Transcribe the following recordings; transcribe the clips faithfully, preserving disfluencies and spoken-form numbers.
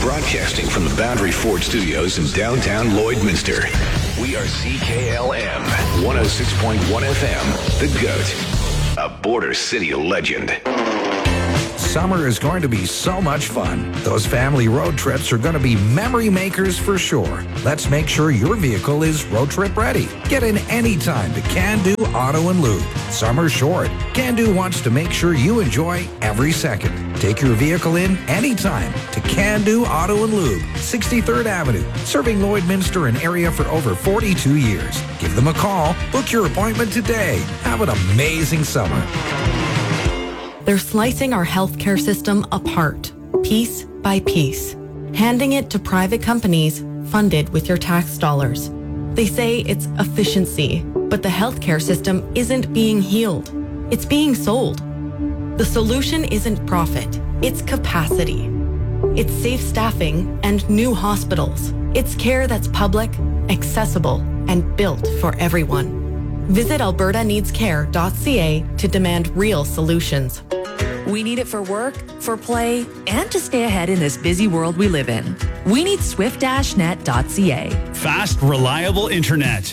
Broadcasting from the Boundary Ford Studios in downtown Lloydminster. We are C K L M, one oh six point one F M, The Goat, a Border City legend. Summer is going to be so much fun. Those family road trips are going to be memory makers for sure. Let's make sure your vehicle is road trip ready. Get in anytime to Can-Do Auto and Lube. Summer's short. Can-Do wants to make sure you enjoy every second. Take your vehicle in anytime to Can-Do Auto and Lube, sixty-third Avenue, serving Lloydminster and area for over forty-two years. Give them a call. Book your appointment today. Have an amazing summer. They're slicing our healthcare system apart, piece by piece, handing it to private companies funded with your tax dollars. They say it's efficiency, but the healthcare system isn't being healed. It's being sold. The solution isn't profit, it's capacity. It's safe staffing and new hospitals. It's care that's public, accessible, and built for everyone. Visit alberta needs care dot c a to demand real solutions. We need it for work, for play, and to stay ahead in this busy world we live in. We need swift dash net dot c a. Fast, reliable internet.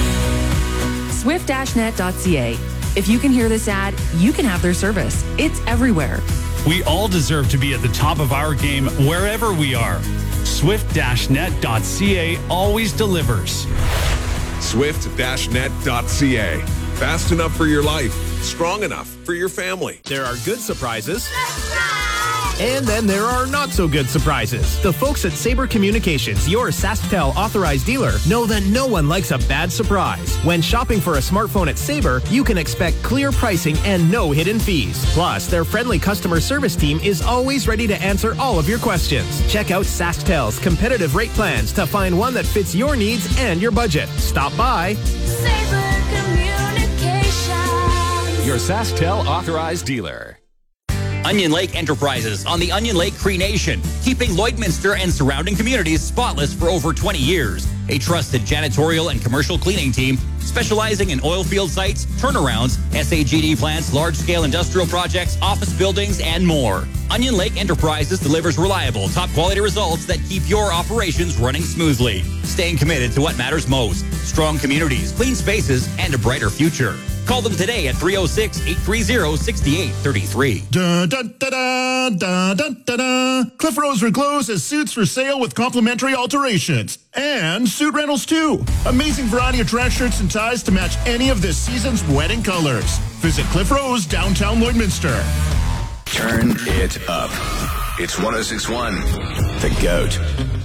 swift dash net dot c a. If you can hear this ad, you can have their service. It's everywhere. We all deserve to be at the top of our game wherever we are. swift dash net dot c a always delivers. swift dash net dot c a. Fast enough for your life, strong enough for your family. There are good surprises. And then there are not so good surprises. The folks at Sabre Communications, your SaskTel authorized dealer, know that no one likes a bad surprise. When shopping for a smartphone at Sabre, you can expect clear pricing and no hidden fees. Plus, their friendly customer service team is always ready to answer all of your questions. Check out SaskTel's competitive rate plans to find one that fits your needs and your budget. Stop by. Sabre Communications, your SaskTel authorized dealer. Onion Lake Enterprises on the Onion Lake Cree Nation, keeping Lloydminster and surrounding communities spotless for over twenty years. A trusted janitorial and commercial cleaning team specializing in oil field sites, turnarounds, S A G D plants, large-scale industrial projects, office buildings, and more. Onion Lake Enterprises delivers reliable, top-quality results that keep your operations running smoothly. Staying committed to what matters most: strong communities, clean spaces, and a brighter future. Call them today at three oh six, eight three oh, six eight three three. Da, da, da, da, da, da, da, da. Cliff Rose Reclose has suits for sale with complimentary alterations. And suit rentals too. Amazing variety of dress shirts and ties to match any of this season's wedding colors. Visit Cliff Rose, downtown Lloydminster. Turn it up. It's one oh six point one, The Goat.